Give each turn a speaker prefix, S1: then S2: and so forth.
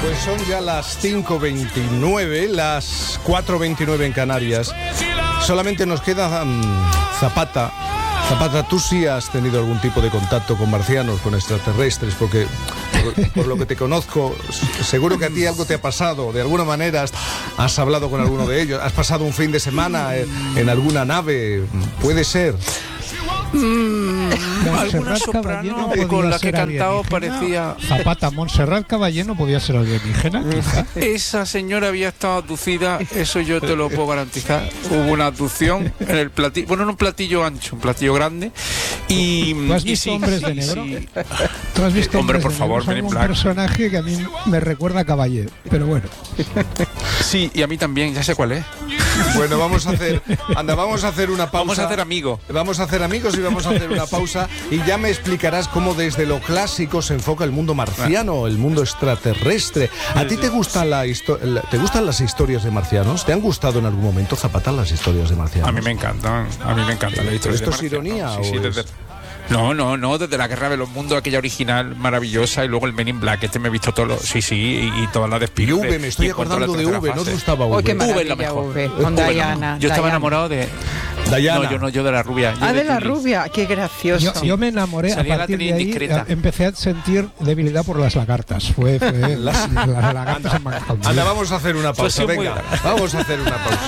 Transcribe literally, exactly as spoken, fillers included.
S1: Pues son ya las cinco veintinueve, las cuatro veintinueve en Canarias. Solamente nos queda um, Zapata. Zapata, tú sí has tenido algún tipo de contacto con marcianos, con extraterrestres, porque por, por lo que te conozco, seguro que a ti algo te ha pasado. De alguna manera has, has hablado con alguno de ellos. ¿Has pasado un fin de semana en, en alguna nave? ¿Puede ser?
S2: Mm, alguna soprano con la que he cantado parecía...
S3: Zapata, Montserrat Caballero podía ser alienígena, quizá.
S2: Esa señora había estado abducida, eso yo te lo puedo garantizar. Hubo una abducción en el platillo, bueno, en un platillo ancho, un platillo grande. Y,
S3: ¿Tú has
S2: y
S3: visto
S2: sí,
S3: Hombres
S2: sí,
S3: de Negro?
S2: sí.
S3: ¿Tú has visto
S2: Hombre,
S3: Hombres
S2: por
S3: de
S2: favor,
S3: Negro?
S2: Men in
S3: Es un
S2: Black.
S3: personaje que a mí me recuerda a Caballero, pero bueno.
S2: Sí, y a mí también, ya sé cuál es.
S1: Bueno, vamos a hacer, anda, vamos a hacer una pausa.
S2: Vamos a hacer amigos.
S1: Vamos a hacer amigos y vamos a hacer una pausa y ya me explicarás cómo desde lo clásico se enfoca el mundo marciano, el mundo extraterrestre. ¿A ti te gustan, la histo- la- te gustan las historias de marcianos? ¿Te han gustado en algún momento, Zapata, las historias de marcianos?
S2: A mí me encantan, a mí me encantan las historias.
S1: ¿Esto
S2: de
S1: es
S2: marcianos.
S1: ironía
S2: Sí, sí,
S1: o
S2: desde-
S1: es-
S2: No, no, no, desde la Guerra de los Mundos, aquella original maravillosa, y luego el Men in Black, este me he visto todo lo, sí, sí, y, y todas las de
S1: Y
S2: Spielberg.
S1: V, me estoy
S2: Y en cuanto a la
S1: acordando de
S2: tercera
S1: V, ¿no te
S2: fase.
S1: gustaba
S4: Oh, qué
S1: V?
S2: V es la
S4: maravilla,
S2: mejor.
S4: V, con
S2: V, no.
S4: Diana.
S2: Yo estaba
S4: Diana.
S2: enamorado de...
S1: Dayana.
S2: No, yo no, yo de la rubia. yo
S4: Ah, de la
S2: Julie.
S4: rubia, qué gracioso.
S3: Yo, yo me enamoré, a
S2: Salía la
S3: partir de
S2: tele
S3: ahí
S2: indiscreta.
S3: a- empecé a sentir debilidad por las lagartas. Fue, fue las, las lagartas en Manhattan.
S1: Anda, vamos a hacer una
S2: Pues
S1: pausa,
S2: sí, muy
S1: venga,
S2: bien.
S1: vamos a hacer una pausa.